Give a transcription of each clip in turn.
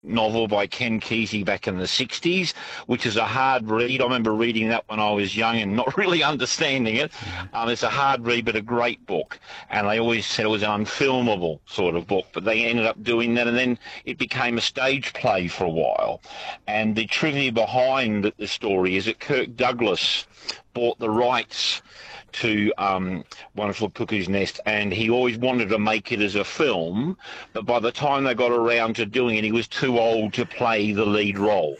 novel by Ken Kesey back in the 60s, which is a hard read. I remember reading that when I was young and not really understanding it. It's a hard read, but a great book. And they always said it was an unfilmable sort of book, but they ended up doing that, and then it became a stage play for a while. And the trivia behind the story is that Kirk Douglas bought the rights to Wonderful Cuckoo's Nest, and he always wanted to make it as a film, but by the time they got around to doing it, he was too old to play the lead role.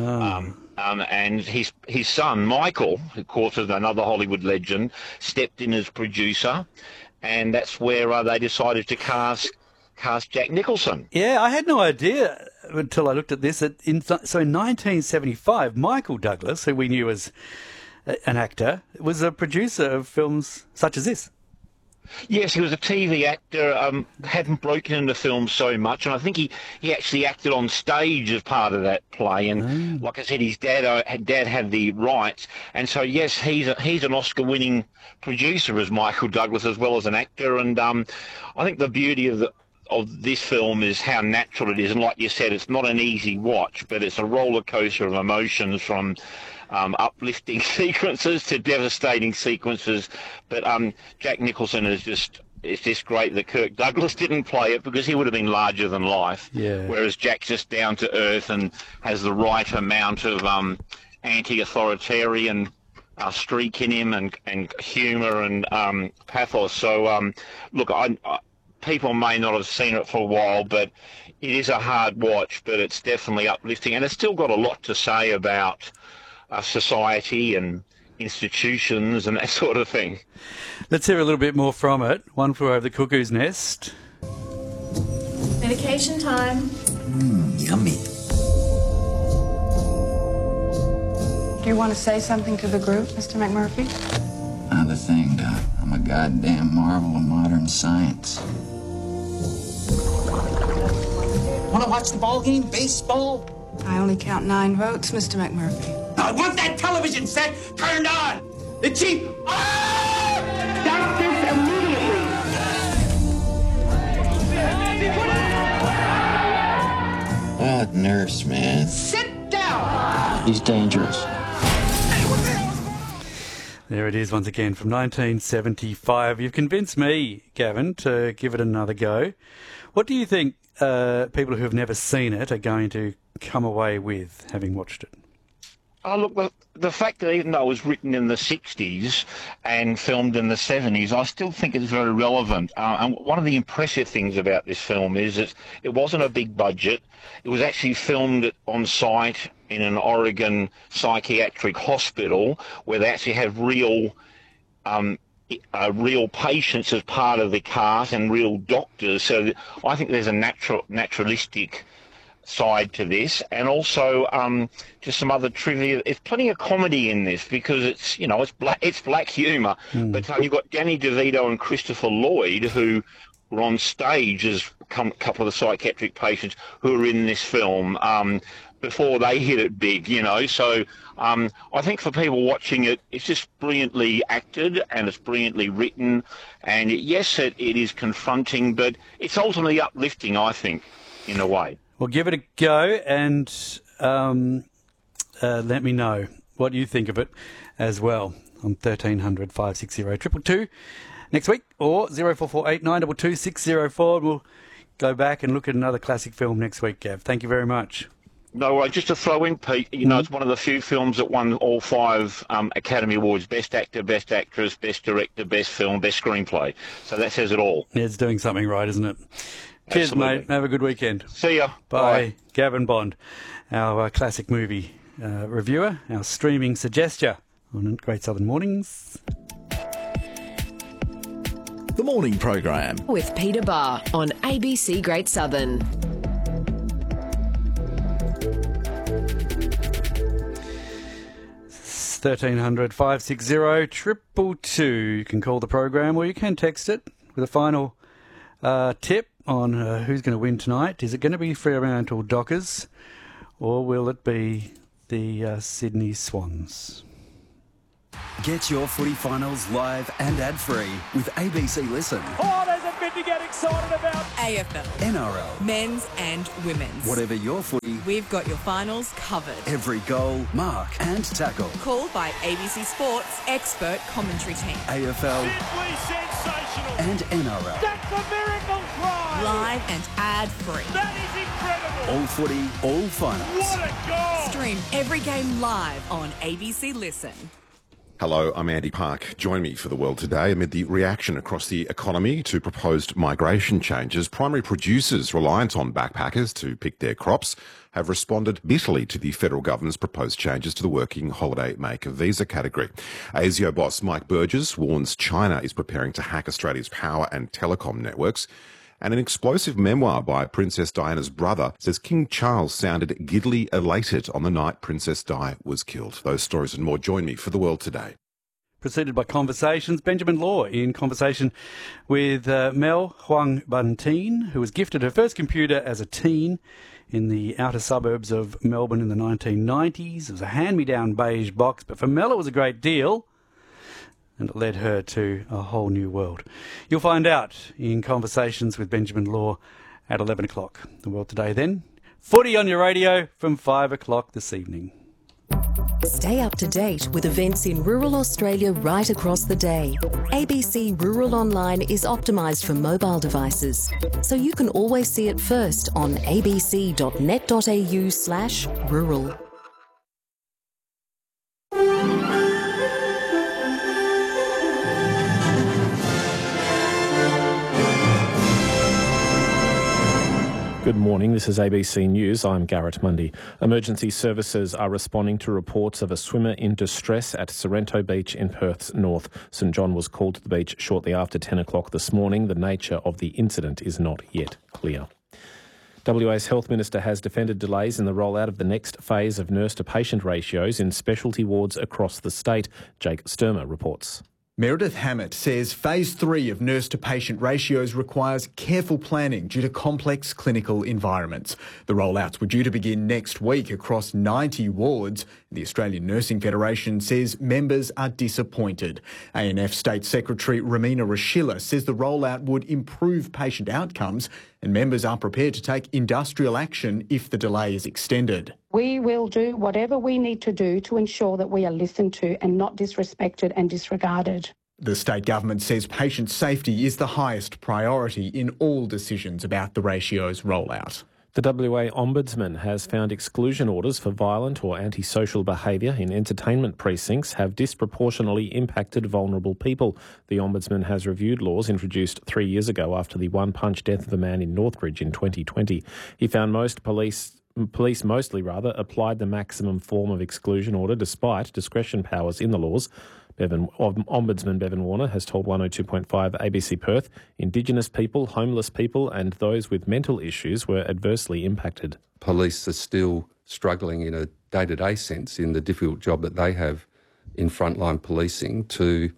And his son, Michael, who of course is another Hollywood legend, stepped in as producer, and that's where they decided to cast Jack Nicholson. Yeah, I had no idea until I looked at this. So in 1975, Michael Douglas, who we knew as an actor, was a producer of films such as this. Yes, he was a TV actor, hadn't broken into films so much, and I think he actually acted on stage as part of that play, and like I said, his dad had the rights, and so yes, he's an Oscar-winning producer as Michael Douglas, as well as an actor, and I think the beauty of this film is how natural it is, and like you said, it's not an easy watch, but it's a roller coaster of emotions, from uplifting sequences to devastating sequences. But Jack Nicholson it's just great that Kirk Douglas didn't play it, because he would have been larger than life. Yeah. Whereas Jack's just down to earth and has the right amount of anti-authoritarian streak in him, and humour and pathos. So look, people may not have seen it for a while, but it is a hard watch, but it's definitely uplifting, and it's still got a lot to say about society and institutions and that sort of thing. Let's hear a little bit more from it. One Flew Over the Cuckoo's Nest. Medication time. Yummy. Do you want to say something to the group, Mr. McMurphy? Not a thing, Doc. I'm a goddamn marvel of modern science. Want to watch the ball game? Baseball? I only count 9 votes, Mr. McMurphy. I want that television set turned on! The chief... Doctors immediately! Oh, nurse, man. Sit down! He's dangerous. There it is once again from 1975. You've convinced me, Gavin, to give it another go. What do you think people who have never seen it are going to come away with, having watched it? Oh, look, the fact that even though it was written in the 60s and filmed in the 70s, I still think it's very relevant. And one of the impressive things about this film is that it wasn't a big budget. It was actually filmed on site in an Oregon psychiatric hospital, where they actually have real patients as part of the cast and real doctors. So I think there's a naturalistic side to this, and also just some other trivia. There's plenty of comedy in this, because it's black humour. But you've got Danny DeVito and Christopher Lloyd, who were on stage as a couple of the psychiatric patients who are in this film before they hit it big, So I think for people watching it, it's just brilliantly acted and it's brilliantly written. And yes, it is confronting, but it's ultimately uplifting, I think, in a way. Well, give it a go and let me know what you think of it as well on 1300 560 222 next week, or 0448 922 604. We'll go back and look at another classic film next week, Gav. Thank you very much. No, just to throw in, Pete, it's one of the few films that won all 5 Academy Awards: Best Actor, Best Actress, Best Director, Best Film, Best Screenplay. So that says it all. Yeah, it's doing something right, isn't it? Cheers, Absolutely. mate. Have a good weekend. See ya. Bye. Gavin Bond, our classic movie reviewer, our streaming suggester on Great Southern Mornings. The Morning Program with Peter Barr on ABC Great Southern. It's 1300 560 222. You can call the program, or you can text it with a final tip on who's going to win tonight. Is it going to be Fremantle Dockers, or will it be the Sydney Swans? Get your footy finals live and ad-free with ABC Listen. Oh, there's a bit to get excited about AFL, NRL, men's and women's. Whatever your footy, we've got your finals covered. Every goal, mark and tackle. Called by ABC Sports expert commentary team. AFL, simply sensational, and NRL. That's a miracle try! Live and ad-free. That is incredible! All footy, all finals. What a goal! Stream every game live on ABC Listen. Hello, I'm Andy Park. Join me for The World Today. Amid the reaction across the economy to proposed migration changes, primary producers reliant on backpackers to pick their crops have responded bitterly to the federal government's proposed changes to the working holiday maker visa category. ASIO boss Mike Burgess warns China is preparing to hack Australia's power and telecom networks. And an explosive memoir by Princess Diana's brother says King Charles sounded giddily elated on the night Princess Di was killed. Those stories and more. Join me for The World Today. Preceded by Conversations, Benjamin Law in conversation with Mel Huang Bunteen, who was gifted her first computer as a teen in the outer suburbs of Melbourne in the 1990s. It was a hand-me-down beige box, but for Mel it was a great deal. And it led her to a whole new world. You'll find out in Conversations with Benjamin Law at 11 o'clock. The World Today then. Footy on your radio from 5 o'clock this evening. Stay up to date with events in rural Australia right across the day. ABC Rural Online is optimised for mobile devices, so you can always see it first on abc.net.au/rural. Good morning, this is ABC News. I'm Garrett Mundy. Emergency services are responding to reports of a swimmer in distress at Sorrento Beach in Perth's north. St John was called to the beach shortly after 10 o'clock this morning. The nature of the incident is not yet clear. WA's Health Minister has defended delays in the rollout of the next phase of nurse-to-patient ratios in specialty wards across the state. Jake Sturmer reports. Meredith Hammett says Phase 3 of nurse-to-patient ratios requires careful planning due to complex clinical environments. The rollouts were due to begin next week across 90 wards. The Australian Nursing Federation says members are disappointed. ANF State Secretary Romina Rashilla says the rollout would improve patient outcomes and members are prepared to take industrial action if the delay is extended. We will do whatever we need to do to ensure that we are listened to and not disrespected and disregarded. The state government says patient safety is the highest priority in all decisions about the ratios rollout. The WA Ombudsman has found exclusion orders for violent or antisocial behaviour in entertainment precincts have disproportionately impacted vulnerable people. The Ombudsman has reviewed laws introduced 3 years ago after the one-punch death of a man in Northbridge in 2020. He found police applied the maximum form of exclusion order despite discretion powers in the laws. Ombudsman Bevan Warner has told 102.5 ABC Perth Indigenous people, homeless people and those with mental issues were adversely impacted. Police are still struggling in a day-to-day sense in the difficult job that they have in frontline policing to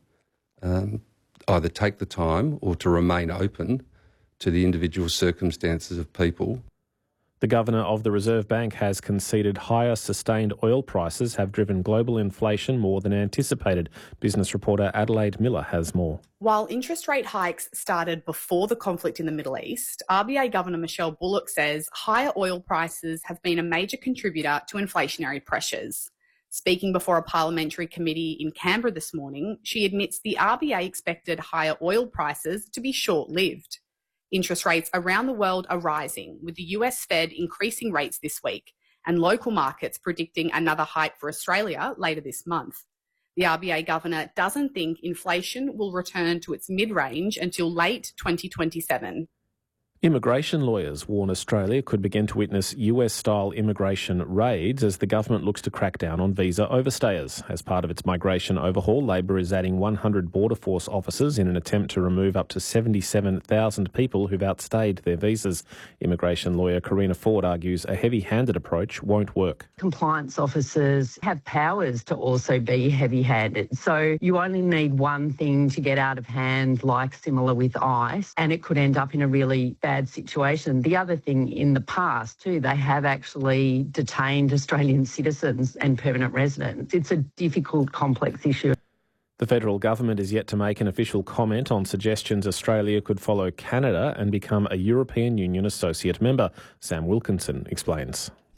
either take the time or to remain open to the individual circumstances of people. The Governor of the Reserve Bank has conceded higher sustained oil prices have driven global inflation more than anticipated. Business reporter Adelaide Miller has more. While interest rate hikes started before the conflict in the Middle East, RBA Governor Michelle Bullock says higher oil prices have been a major contributor to inflationary pressures. Speaking before a parliamentary committee in Canberra this morning, she admits the RBA expected higher oil prices to be short-lived. Interest rates around the world are rising, with the US Fed increasing rates this week and local markets predicting another hike for Australia later this month. The RBA governor doesn't think inflation will return to its mid-range until late 2027. Immigration lawyers warn Australia could begin to witness US-style immigration raids as the government looks to crack down on visa overstayers. As part of its migration overhaul, Labor is adding 100 Border Force officers in an attempt to remove up to 77,000 people who've outstayed their visas. Immigration lawyer Karina Ford argues a heavy-handed approach won't work. Compliance officers have powers to also be heavy-handed. So you only need one thing to get out of hand, like similar with ICE, and it could end up in a really bad situation. The other thing, in the past too, they have actually detained Australian citizens and permanent residents. It's a difficult, complex issue. The federal government is yet to make an official comment on suggestions Australia could follow Canada and become a European Union associate member. Sam Wilkinson explains.